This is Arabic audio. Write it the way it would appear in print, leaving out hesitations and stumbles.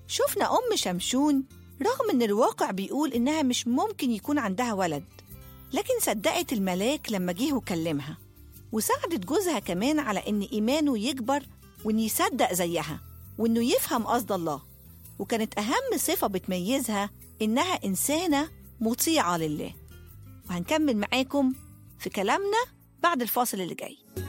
شفنا أم شمشون رغم إن الواقع بيقول إنها مش ممكن يكون عندها ولد، لكن صدقت الملاك لما جه وكلمها، وساعدت جوزها كمان على إن إيمانه يكبر وإن يصدق زيها وإنه يفهم قصد الله. وكانت أهم صفة بتميزها إنها إنسانة مطيعة لله. وهنكمل معاكم في كلامنا بعد الفاصل اللي جاي.